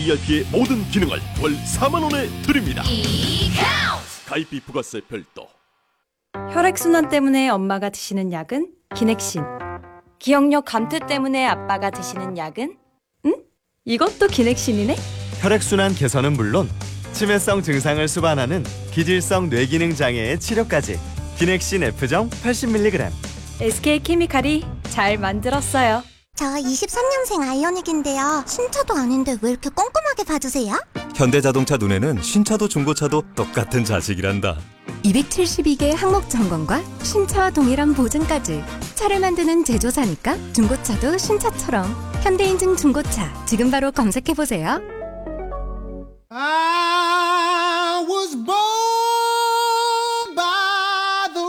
VIP의 모든 기능을 월 4만 원에 드립니다. 가입비 부가세 별도. 혈액순환 때문에 엄마가 드시는 약은 기넥신. 기억력 감퇴 때문에 아빠가 드시는 약은? 응? 이것도 기넥신이네? 혈액순환 개선은 물론 치매성 증상을 수반하는 기질성 뇌기능 장애의 치료까지 기넥신 F정 80mg. SK케미칼이 잘 만들었어요. 저 23년생 아이오닉인데요. 신차도 아닌데 왜 이렇게 꼼꼼하게 봐주세요? 현대자동차 눈에는 신차도 중고차도 똑같은 자식이란다. 272개 항목 점검과 신차와 동일한 보증까지. 차를 만드는 제조사니까 중고차도 신차처럼. 현대인증 중고차 지금 바로 검색해보세요. I was born by the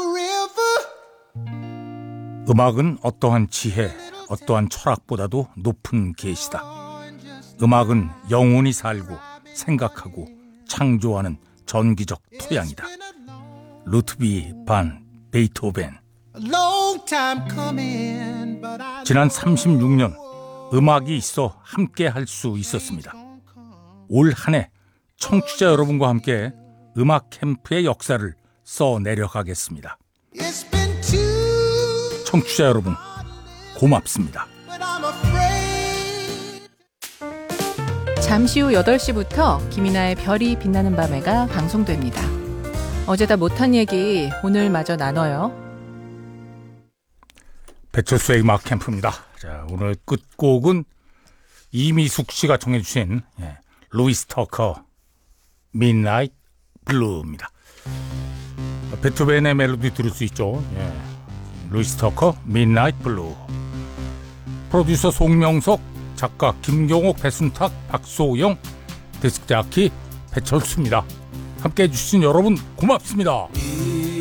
river. 음악은 어떠한 지혜, 어떠한 철학보다도 높은 계시다. 음악은 영혼이 살고 생각하고 창조하는 전기적 토양이다. 루트비 반 베이토벤. 지난 36년 음악이 있어 함께 할 수 있었습니다. 올 한 해 청취자 여러분과 함께 음악 캠프의 역사를 써내려가겠습니다. 청취자 여러분 고맙습니다. 잠시 후 8시부터 김이나의 별이 빛나는 밤에가 방송됩니다. 어제 다 못한 얘기 오늘마저 나눠요. 배철수의 음악 캠프입니다. 자, 오늘 끝곡은 이미숙 씨가 청해 주신 루이스 터커 Midnight Blue입니다. 베토벤의 멜로디 들을 수 있죠. 루이스 터커 Midnight Blue. 프로듀서 송명석, 작가 김경옥, 배순탁, 박소영, 데스크자키 배철수입니다. 함께해 주신 여러분 고맙습니다.